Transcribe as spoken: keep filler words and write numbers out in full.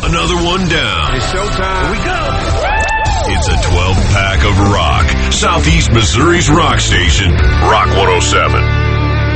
Another one down. It's showtime. Here we go. It's a twelve-pack of rock. Southeast Missouri's rock station, Rock one oh seven.